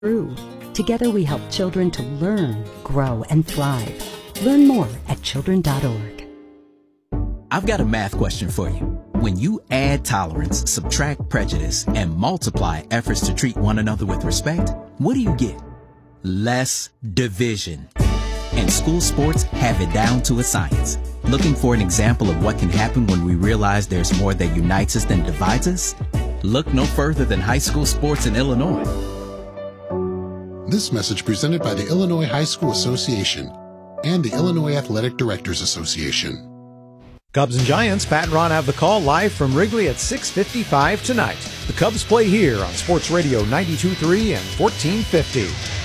through. Together we help children to learn, grow, and thrive. Learn more at children.org. I've got a math question for you. When you add tolerance, subtract prejudice, and multiply efforts to treat one another with respect, what do you get? Less division. And school sports have it down to a science. Looking for an example of what can happen when we realize there's more that unites us than divides us? Look no further than high school sports in Illinois. This message presented by the Illinois High School Association and the Illinois Athletic Directors Association. Cubs and Giants, Pat and Ron have the call live from Wrigley at 6:55 tonight. The Cubs play here on Sports Radio 92.3 and 1450.